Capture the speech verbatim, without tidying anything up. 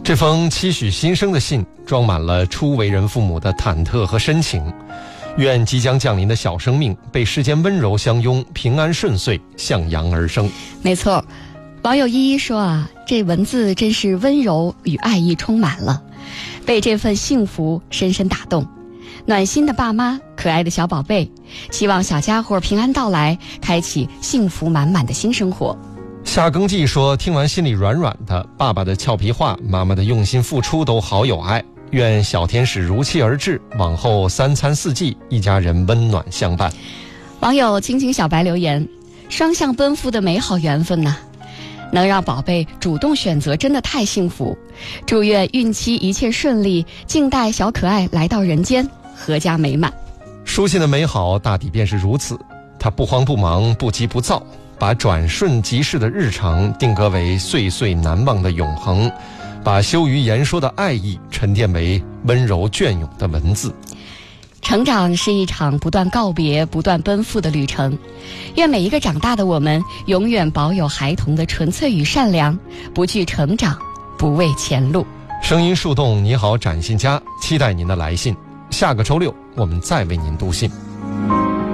这封期许新生的信装满了初为人父母的忐忑和深情，愿即将降临的小生命被世间温柔相拥，平安顺遂，向阳而生。 没错，网友依依说啊，这文字真是温柔与爱意充满了，被这份幸福深深打动。暖心的爸妈，可爱的小宝贝，希望小家伙平安到来，开启幸福满满的新生活。 夏耕季说，听完心里软软的，爸爸的俏皮话，妈妈的用心付出都好有爱，愿小天使如期而至，往后三餐四季，一家人温暖相伴。 网友青青小白留言，双向奔赴的美好缘分呐、啊，能让宝贝主动选择真的太幸福，祝愿孕期一切顺利，静待小可爱来到人间，阖家美满。 书信的美好大抵便是如此，它不慌不忙，不急不躁，把转瞬即逝的日常定格为岁岁难忘的永恒，把羞于言说的爱意沉淀为温柔隽永的文字。 成长是一场不断告别、不断奔赴的旅程，愿每一个长大的我们永远保有孩童的纯粹与善良，不惧成长，不畏前路。 声音树洞，你好展信佳，期待您的来信。下个周六我们再为您读信。